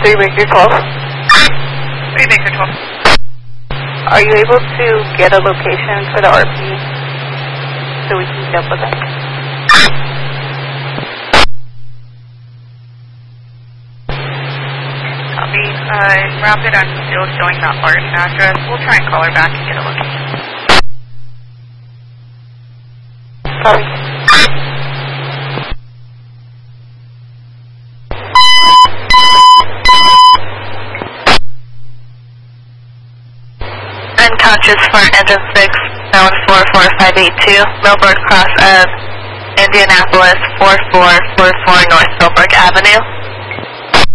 3 Baker 12. 3 Baker 12. Are you able to get a location for the RP so we can meet up with them? Copy. Rapid, I'm still showing that Barton address. We'll try and call her back and get a location. Copy. Unconscious for engine 6, known 44582, Millburn Cross of Indianapolis 4444 North Millburn Avenue.